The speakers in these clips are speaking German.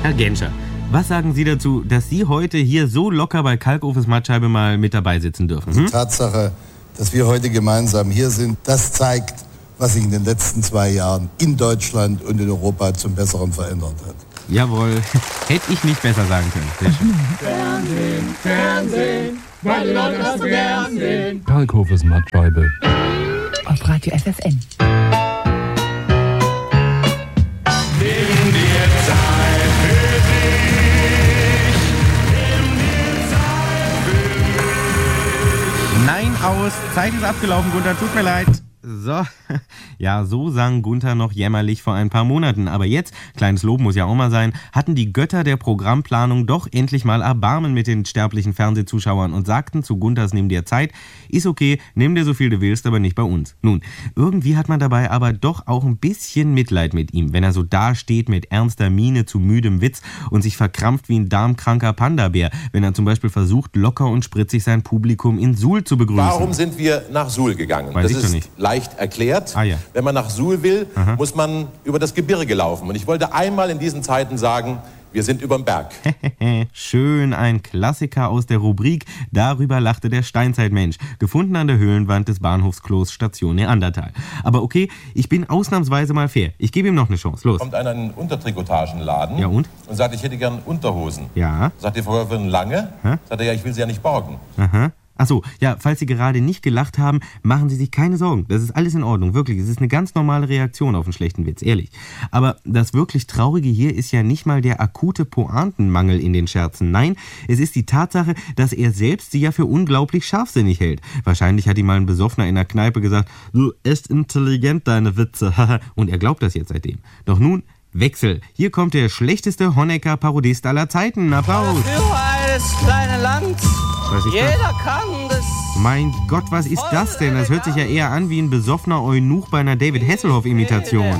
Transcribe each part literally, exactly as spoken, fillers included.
Herr Genscher, was sagen Sie dazu, dass Sie heute hier so locker bei Kalkofes Mattscheibe mal mit dabei sitzen dürfen? Hm? Die Tatsache, dass wir heute gemeinsam hier sind, das zeigt, was sich in den letzten zwei Jahren in Deutschland und in Europa zum Besseren verändert hat. Jawohl, hätte ich nicht besser sagen können. Sehr schön. Fernsehen, Fernsehen, weil die Leute das so gern sehen. Kalkofes Mattscheibe. Auf Radio F F N. Nimm dir Zeit für dich. Nimm dir Zeit für dich. Nein, aus. Zeit ist abgelaufen, Gunther. Tut mir leid. So, ja, so sang Gunther noch jämmerlich vor ein paar Monaten. Aber jetzt, kleines Lob muss ja auch mal sein, hatten die Götter der Programmplanung doch endlich mal Erbarmen mit den sterblichen Fernsehzuschauern und sagten zu Gunthers Nimm dir Zeit, ist okay, nimm dir so viel du willst, aber nicht bei uns. Nun, irgendwie hat man dabei aber doch auch ein bisschen Mitleid mit ihm, wenn er so dasteht mit ernster Miene zu müdem Witz und sich verkrampft wie ein darmkranker Panda-Bär, wenn er zum Beispiel versucht, locker und spritzig sein Publikum in Suhl zu begrüßen. Warum sind wir nach Suhl gegangen? Weiß das ich ist doch nicht. leicht erklärt. Ah, ja. Wenn man nach Suhl will, Aha. muss man über das Gebirge laufen. Und ich wollte einmal in diesen Zeiten sagen, wir sind überm Berg. Schön, ein Klassiker aus der Rubrik Darüber lachte der Steinzeitmensch, gefunden an der Höhlenwand des Bahnhofsklos Station Neandertal. Aber okay, ich bin ausnahmsweise mal fair. Ich gebe ihm noch eine Chance. Los. Kommt einer in einen Untertrikotagenladen Ja, und? und sagt, ich hätte gern Unterhosen. Ja. Sagt die Verkäuferin, lange? Hä? Sagt er, ja, ich will sie ja nicht borgen. Aha. Achso, ja, falls Sie gerade nicht gelacht haben, machen Sie sich keine Sorgen. Das ist alles in Ordnung, wirklich. Es ist eine ganz normale Reaktion auf einen schlechten Witz, ehrlich. Aber das wirklich Traurige hier ist ja nicht mal der akute Pointenmangel in den Scherzen. Nein, es ist die Tatsache, dass er selbst sie ja für unglaublich scharfsinnig hält. Wahrscheinlich hat ihm mal ein Besoffener in der Kneipe gesagt, du, echt intelligent deine Witze. Und er glaubt das jetzt seitdem. Doch nun, Wechsel. Hier kommt der schlechteste Honecker-Parodist aller Zeiten. Applaus. Das kleine Land. Was ist Jeder das? kann das. Mein Gott, was ist das denn? Das hört sich ja eher an wie ein besoffener Eunuch bei einer David Hasselhoff-Imitation.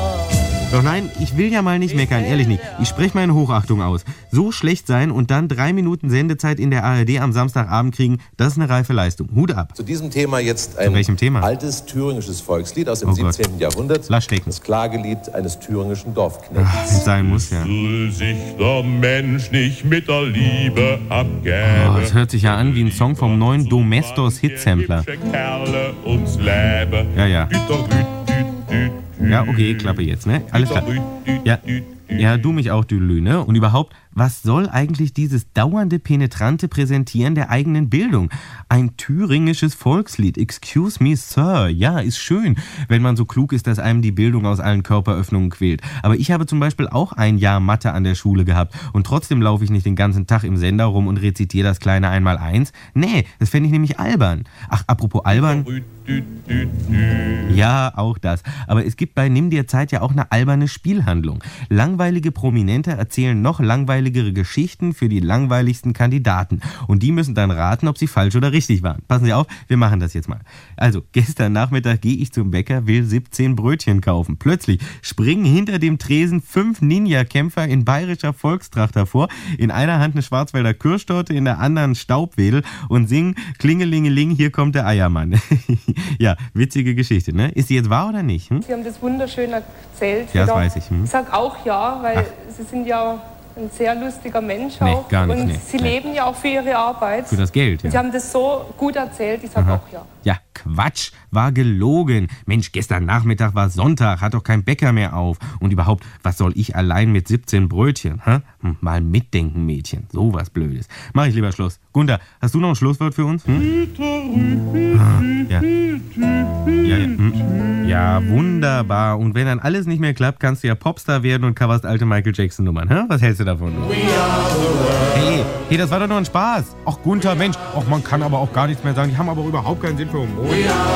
Doch nein, ich will ja mal nicht meckern, ehrlich nicht. Ich spreche meine Hochachtung aus. So schlecht sein und dann drei Minuten Sendezeit in der A R D am Samstagabend kriegen, das ist eine reife Leistung. Hut ab. Zu diesem Thema jetzt ein Zu welchem Thema? altes thüringisches Volkslied aus dem Oh Gott. siebzehnten. Jahrhundert. Lass stecken. Das Klagelied eines thüringischen Ach, Dorfknechts. sein muss ja. Soll sich der Mensch nicht mit der Liebe Oh, abgeben. das hört sich ja an wie ein Song vom neuen Domestos Hitsampler. Kerle uns leben. Ja, ja. Düter, düt, düt, düt, Ja, okay, Klappe jetzt, ne? Alles klar. Ja, ja, du mich auch, du Lü, ne? Und überhaupt, was soll eigentlich dieses dauernde, penetrante Präsentieren der eigenen Bildung? Ein thüringisches Volkslied. Excuse me, Sir. Ja, ist schön, wenn man so klug ist, dass einem die Bildung aus allen Körperöffnungen quält. Aber ich habe zum Beispiel auch ein Jahr Mathe an der Schule gehabt und trotzdem laufe ich nicht den ganzen Tag im Sender rum und rezitiere das kleine Einmaleins. Nee, das fände ich nämlich albern. Ach, apropos albern. düt, düt, düt, düt. Ja, auch das. Aber es gibt bei Nimm dir Zeit ja auch eine alberne Spielhandlung. Langweilige Prominente erzählen noch langweiligere Geschichten für die langweiligsten Kandidaten. Und die müssen dann raten, ob sie falsch oder richtig waren. Passen Sie auf, wir machen das jetzt mal. Also, gestern Nachmittag gehe ich zum Bäcker, will siebzehn Brötchen kaufen. Plötzlich springen hinter dem Tresen fünf Ninja-Kämpfer in bayerischer Volkstracht hervor. In einer Hand eine Schwarzwälder Kirschtorte, in der anderen Staubwedel und singen Klingelingeling, hier kommt der Eiermann. Ja, witzige Geschichte, ne? Ist die jetzt wahr oder nicht? Hm? Sie haben das wunderschön erzählt. Ja, das Wieder. weiß ich. Hm? Ich sag auch ja, weil Ach. Sie sind ja ein sehr lustiger Mensch Nee, auch. gar nicht, und nee, Sie nee. leben ja auch für Ihre Arbeit. Für das Geld, Und Sie ja. haben das so gut erzählt, ich sag Aha. auch ja. Ja, Quatsch, war gelogen. Mensch, gestern Nachmittag war Sonntag, hat doch kein Bäcker mehr auf. Und überhaupt, was soll ich allein mit siebzehn Brötchen? Hä? Hm, mal mitdenken, Mädchen. So was Blödes. Mach ich lieber Schluss. Gunther, hast du noch ein Schlusswort für uns? Hm? Ah, ja. Ja, ja. Hm. Ja, wunderbar. Und wenn dann alles nicht mehr klappt, kannst du ja Popstar werden und coverst alte Michael Jackson-Nummern. Hä? Was hältst du davon? Hey, hey, das war doch nur ein Spaß. Ach, Gunther, Mensch, ach, man kann aber auch gar nichts mehr sagen. Die haben aber überhaupt keinen Sinn für Humor.